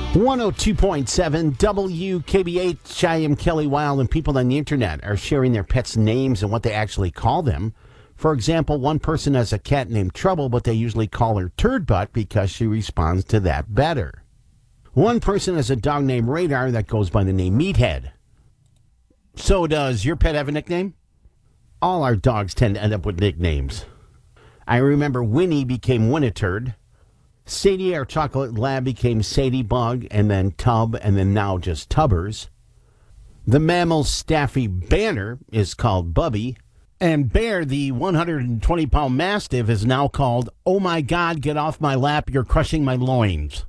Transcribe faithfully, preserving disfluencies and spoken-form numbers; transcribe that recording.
one oh two point seven W K B H. I am Kelly Wild, and people on the internet are sharing their pets' names and what they actually call them. For example, one person has a cat named Trouble, but they usually call her Turd Butt because she responds to that better. One person has a dog named Radar that goes by the name Meathead. So does your pet have a nickname? All our dogs tend to end up with nicknames. I remember Winnie became Winneturd. Sadie, our chocolate lab, became Sadie Bug, and then Tub, and then now just Tubbers. The mammal Staffy Banner is called Bubby. And Bear, the one hundred twenty pound Mastiff, is now called, "Oh my God, get off my lap, you're crushing my loins."